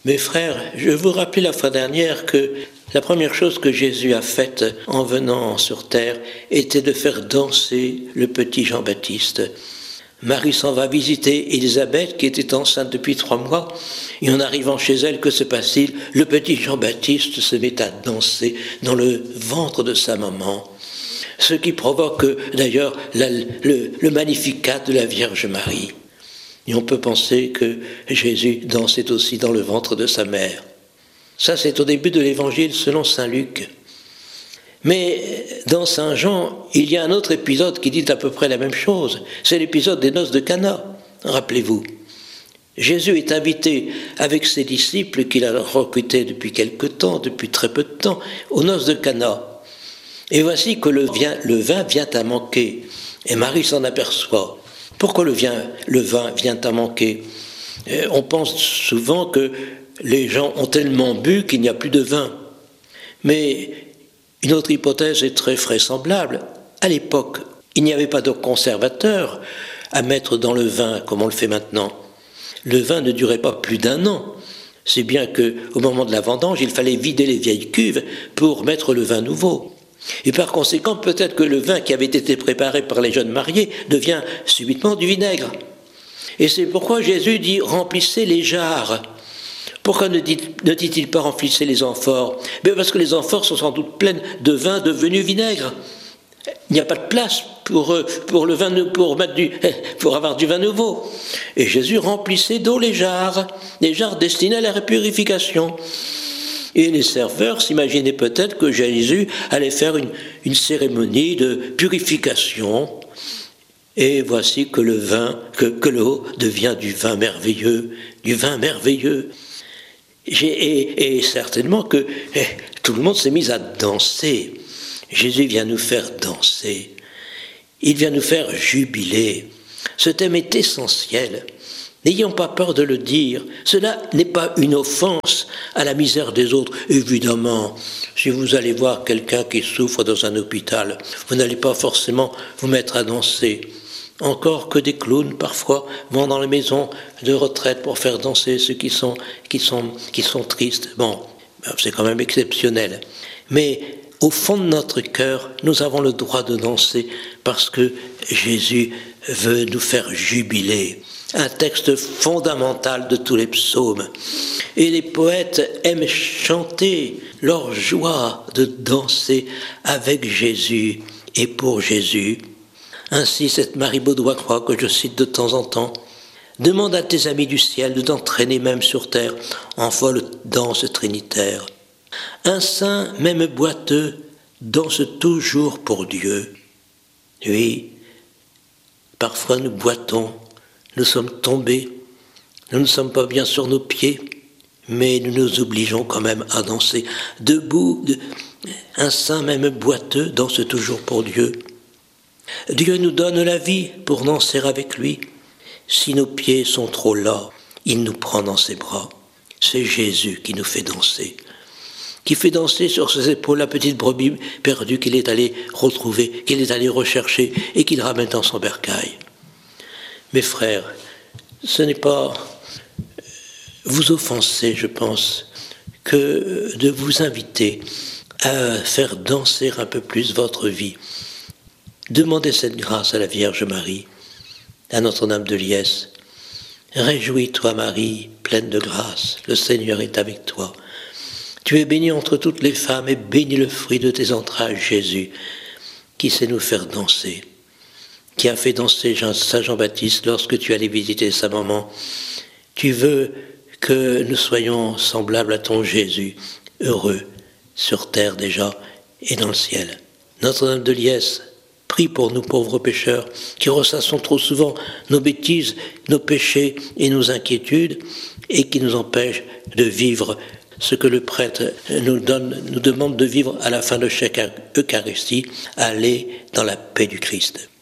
Mes frères, je vous rappelais la fois dernière que la première chose que Jésus a faite en venant sur terre était de faire danser le petit Jean-Baptiste. Marie s'en va visiter Élisabeth qui était enceinte depuis 3 mois et en arrivant chez elle, que se passe-t-il? Le petit Jean-Baptiste se met à danser dans le ventre de sa maman. Ce qui provoque d'ailleurs le Magnificat de la Vierge Marie. Et on peut penser que Jésus dansait aussi dans le ventre de sa mère. Ça, c'est au début de l'Évangile selon saint Luc. Mais dans Saint Jean, il y a un autre épisode qui dit à peu près la même chose. C'est l'épisode des noces de Cana, rappelez-vous. Jésus est invité avec ses disciples qu'il a recrutés depuis quelque temps, depuis très peu de temps, aux noces de Cana. Et voici que le vin vient à manquer. Et Marie s'en aperçoit. Pourquoi le vin vient à manquer? On pense souvent que les gens ont tellement bu qu'il n'y a plus de vin. Mais une autre hypothèse est très vraisemblable. À l'époque, il n'y avait pas de conservateur à mettre dans le vin comme on le fait maintenant. Le vin ne durait pas plus d'1 an. C'est bien qu'au moment de la vendange, il fallait vider les vieilles cuves pour mettre le vin nouveau. Et par conséquent, peut-être que le vin qui avait été préparé par les jeunes mariés devient subitement du vinaigre. Et c'est pourquoi Jésus dit « remplissez les jarres ». Pourquoi ne dit-il pas « remplissez les amphores » ? Parce que les amphores sont sans doute pleines de vin devenu vinaigre. Il n'y a pas de place pour avoir du vin nouveau. Et Jésus remplissait d'eau les jarres destinées à la purification. Et les serveurs s'imaginaient peut-être que Jésus allait faire une cérémonie de purification. Et voici que l'eau devient du vin merveilleux. Et certainement que tout le monde s'est mis à danser. Jésus vient nous faire danser. Il vient nous faire jubiler. Ce thème est essentiel. N'ayons pas peur de le dire. Cela n'est pas une offense à la misère des autres. Évidemment, si vous allez voir quelqu'un qui souffre dans un hôpital, vous n'allez pas forcément vous mettre à danser. Encore que des clowns, parfois, vont dans les maisons de retraite pour faire danser ceux qui sont tristes. Bon, c'est quand même exceptionnel. Mais au fond de notre cœur, nous avons le droit de danser parce que Jésus veut nous faire jubiler. Un texte fondamental de tous les psaumes. Et les poètes aiment chanter leur joie de danser avec Jésus et pour Jésus. Ainsi, cette Marie Baudouin-Croix, que je cite de temps en temps, demande à tes amis du ciel de t'entraîner même sur terre en folle danse trinitaire. Un saint, même boiteux, danse toujours pour Dieu. Oui, parfois nous boitons, nous sommes tombés, nous ne sommes pas bien sur nos pieds, mais nous nous obligeons quand même à danser. Debout, un saint même boiteux danse toujours pour Dieu. Dieu nous donne la vie pour danser avec lui. Si nos pieds sont trop las, il nous prend dans ses bras. C'est Jésus qui nous fait danser, qui fait danser sur ses épaules la petite brebis perdue qu'il est allé retrouver, qu'il est allé rechercher et qu'il ramène dans son bercail. Mes frères, ce n'est pas vous offenser, je pense, que de vous inviter à faire danser un peu plus votre vie. Demandez cette grâce à la Vierge Marie, à Notre-Dame de Liesse. Réjouis-toi, Marie, pleine de grâce, le Seigneur est avec toi. Tu es bénie entre toutes les femmes et béni le fruit de tes entrailles, Jésus, qui sait nous faire danser, qui a fait danser Saint Jean-Baptiste lorsque tu allais visiter sa maman. Tu veux que nous soyons semblables à ton Jésus, heureux, sur terre déjà et dans le ciel. Notre-Dame de Liesse, prie pour nous pauvres pécheurs, qui ressassons trop souvent nos bêtises, nos péchés et nos inquiétudes, et qui nous empêchent de vivre ce que le prêtre nous demande de vivre à la fin de chaque Eucharistie, aller dans la paix du Christ.